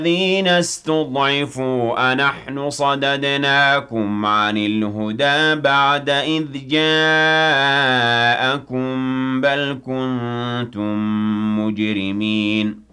الذين استضعفوا أنحن صددناكم عن الهدى بعد إذ جاءكم بل كنتم مجرمين